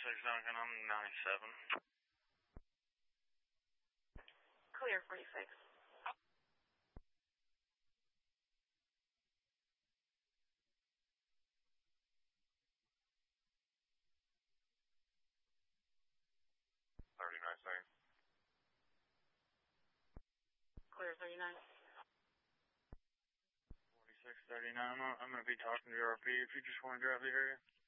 Duncan, I'm 97. Clear 46. Clear 39. 4639, I'm going to be talking to your RP if you just want to drive the area.